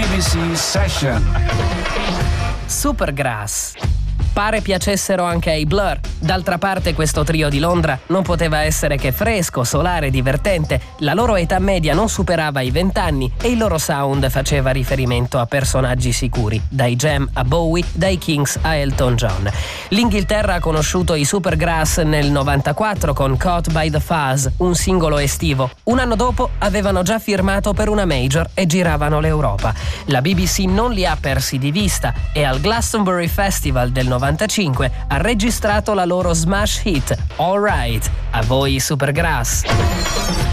BBC Session. Supergrass. Pare piacessero anche ai Blur. D'altra parte questo trio di Londra non poteva essere che fresco, solare, divertente. La loro età media non superava i 20 anni e il loro sound faceva riferimento a personaggi sicuri, dai Jam a Bowie, dai Kings a Elton John. L'Inghilterra ha conosciuto i Supergrass nel 94 con Caught by the Fuzz, un singolo estivo. Un anno dopo avevano già firmato per una major e giravano l'Europa. La BBC non li ha persi di vista e al Glastonbury Festival del 95 ha registrato la loro smash hit All Right. A voi Supergrass.